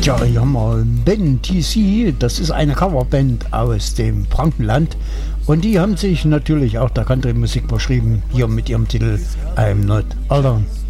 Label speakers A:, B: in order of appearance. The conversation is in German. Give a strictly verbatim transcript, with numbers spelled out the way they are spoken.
A: Tja, hier haben wir Ben T C, das ist eine Coverband aus dem Frankenland und die haben sich natürlich auch der Country-Musik verschrieben, hier mit ihrem Titel I'm Not Alone.